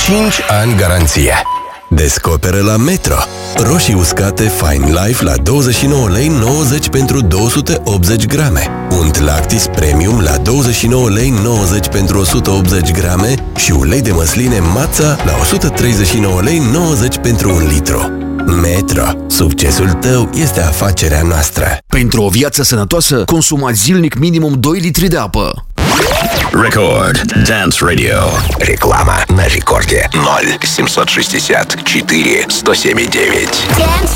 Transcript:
5 ani garanție. Descoperă la Metro roșii uscate Fine Life la 29 lei 90 pentru 280 grame, unt Lactis Premium la 29 lei 90 pentru 180 grame și ulei de măsline Mața la 139 lei 90 pentru 1 litru. Metro. Succesul tău este afacerea noastră. Pentru o viață sănătoasă, consumați zilnic minimum 2 litri de apă. Record Dance Radio. Реклама на рекорде 0 760 4 107 9.